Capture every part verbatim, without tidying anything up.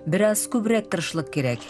biraz күбрәк тырышлык кирәк.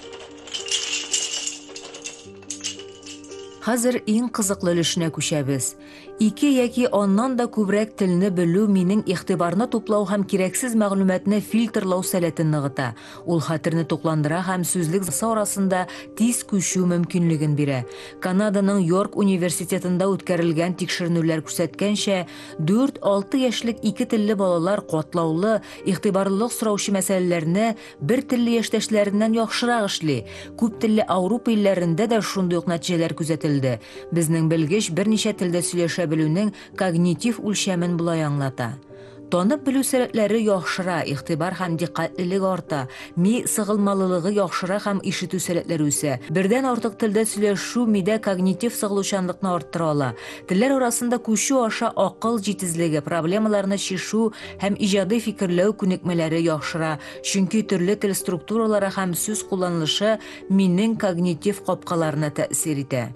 Хәзер иң кызыклы өлешенә күчәбез. Ике яки оннан да күбрәк телне белү минең игътибарны туплау һәм кирәксез мәгълүматны фильтрлау сәләтен ныгыта. Ул хәтерне тукландыра һәм сүзлек арасында тиз күчү мөмкинлеген бирә. Канаданың Йорк университетында үткәрелгән тикшеренүләр күрсәткәнчә, дүрт-алты яшьлек ике телле балалар катлаулы, игътибарлылык сораучы мәсьәләләрне бер телле яшьтәшләреннән яхшырак эшли. Күп телле Авропа илләрендә дә шундый ук нәтиҗәләр күзәтелде. Безнең белгеч берничә телдә сөйләшә белүнең когнитив үлчәмен булай аңлата. Танып белү сәләтләре яхшыра, игътибар һәм диккатьлелек арта, ми сыгылмалылыгы яхшыра һәм ишетү сәләтләре үсә. Бердән артык телдә сөйләшү мидә когнитив сыгылучанлыкны арттыра ала. Телләр арасында күчү аша акыл җитезлеге, проблемаларны чишү һәм иҗади фикерләү күнекмәләре яхшыра, чөнки төрле тел структуралары һәм сүз кулланылышы минең когнитив капкаларына тәэсир итә.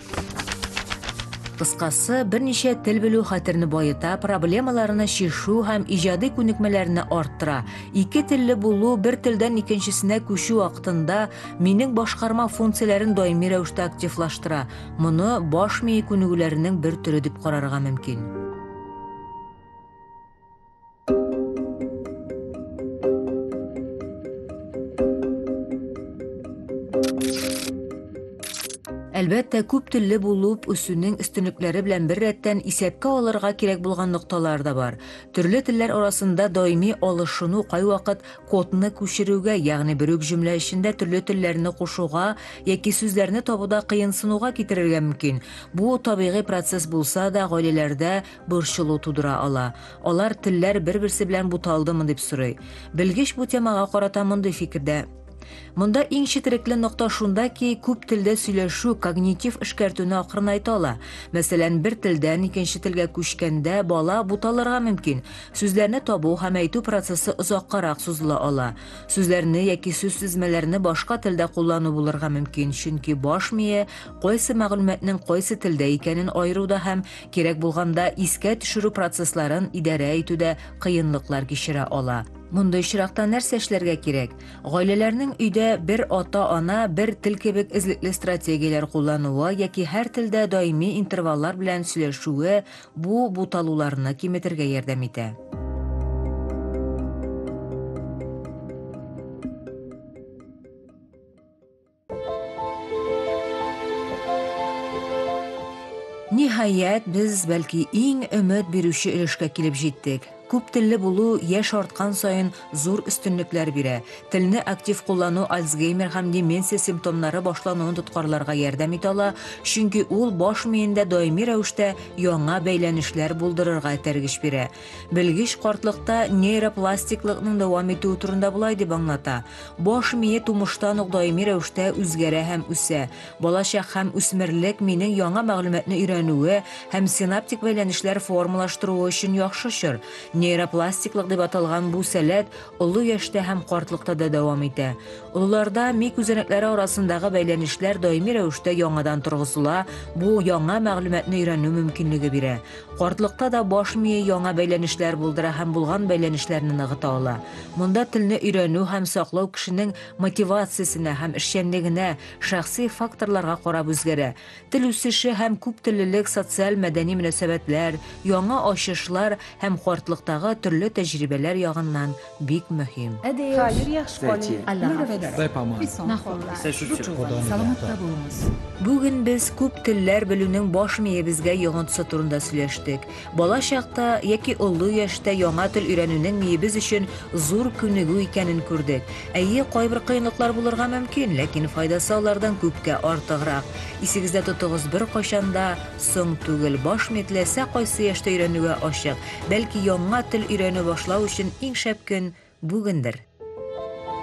Кыскасы, берничә тел белү хәтерне байыта, проблемаларны чишү һәм иҗади күнекмәләрне арттыра. Ике телле булу бер телдән икенчесенә күчү вакытында минең башкарма функцияләрен даими рәвештә активлаштыра. Моны баш мие күнегүләренең бер төре дип карарга мөмкин. Әлбәттә, күп телле булып үсүнең өстенлекләре белән бер рәттән исәпкә алырга кирәк булган нокталар да бар. Төрле телләр арасында даими алышыну кайвакыт кодны күчерүгә, ягъни бер үк җөмлә эчендә төрле телләрне кушуга яки сүзләрне табуда кыенсынуга китерергә мөмкин. Бу табигый процесс булса да, гаиләләрдә борчылу тудыра ала. Алар телләр бер-берсе белән буталдымы дип сорый. Белгеч бу темага карата мондый фикердә: Монда иң четерекле нокта шунда ки, күп телдә сөйләшү когнитив эшкәртүне акрынайта ала. Мәсәлән, бер телдән икенче телгә күчкәндә бала буталырга мөмкин. Сүзләрне табу һәм әйтү процессы озаккарак сузыла ала. Сүзләрне яки сүз тезмәләрне башка телдә куллану булырга мөмкин, чөнки баш мие кайсы мәгълүматның кайсы телдә икәнен аеруда һәм кирәк булганда искә төшерү процессларын идарә итүдә кыенлыклар кичерә ала. Мондай чиракта нәрсә эшләргә кирәк? Гаиләләрнең өйдә бер ата-ана, бер тел кебек эзлекле стратегияләр куллануы яки һәр телдә даими интерваллар белән сөйләшүе бу буталуларны киметергә ярдәм итә. Ниһаять, без бәлки иң өмет бирүче өлешкә килеп җиттек. Күп телле булу яшь арткан саен зур өстенлекләр бирә. Телне актив куллану Альцгеймер һәм деменция симптомнары башлануын тоткарларга ярдәм итә ала, чөнки ул баш миендә даими рәвештә яңа бәйләнешләр булдырырга тәргеш бирә. Белгеч картлыкта нейропластиклыкның дәвам итүе турында булай дип аңлата. Баш мие тумыштан ук даими рәвештә үзгәрә һәм үсә. Балачак һәм үсмерлек минең яңа мәгълүматны өйрәнүе һәм синаптик бәйләнешләр формалаштыруы өчен яхшы чор. Нейропластиклык дип аталган бу сәләт олы яшьтә һәм картлыкта да дәвам итә. Улларда ми күзәнәкләре арасындагы бәйләнешләр даими рәвештә яңадан торгызыла, бу яңа мәгълүматны өйрәнү мөмкинлеге бирә. Картлыкта да баш мие яңа бәйләнешләр булдыра һәм булган бәйләнешләрне ныгыта ала. Монда телне өйрәнү һәм саклау кешенең мотивациясенә һәм эшчәнлегенә, шәхси факторларга карап үзгәрә. Тел үсеше һәм күп теллелек, социаль мәдәни мөнәсәбәтләр, яңа ачышлар һәм картлыкта төрле тәҗрибәләр ягыннан бик мөһим. Хәер, яхшы калый. Бүген без күп телләр белүнең баш миебезгә йогынтысы турында сөйләштек. Бала чакта яки олы яшьтә яңа тел өйрәнүнең миебез өчен зур күнегү икәнен күрдек. Әйе, кайбер кыенлыклар булырга мөмкин, ләкин файдасы алардан күпкә артыграк. Исегездә тотыгыз, бер кайчанда соң түгел, баш мие теләсә кайсы яшьтә өйрәнүгә ачык. Бәлки яңа тел өйрәнү башлау өчен иң шәп көн бүгендер.